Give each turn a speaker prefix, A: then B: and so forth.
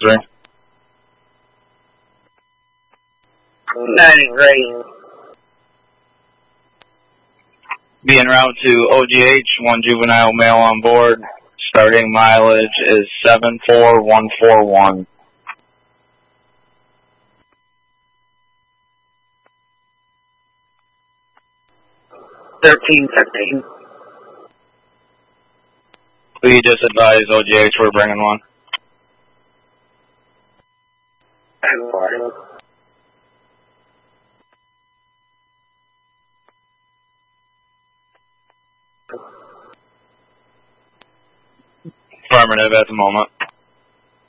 A: 3.
B: 90 grade.
A: Be en route to OGH, 1 juvenile male on board. Starting mileage is 74141.
B: $13.15.
A: We just advise OGH we're bringing one. Affirmative at the moment.